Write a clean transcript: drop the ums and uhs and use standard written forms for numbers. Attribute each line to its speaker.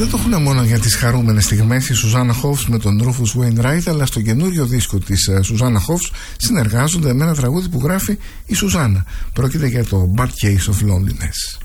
Speaker 1: Δεν το έχουν μόνο για τις χαρούμενες στιγμές η Σουζάννα Χόφς με τον Ρούφους Wainwright, αλλά στο καινούριο δίσκο της Σουζάννα Χόφς συνεργάζονται με ένα τραγούδι που γράφει η Σουζάννα. Πρόκειται για το Bad Case of Loneliness.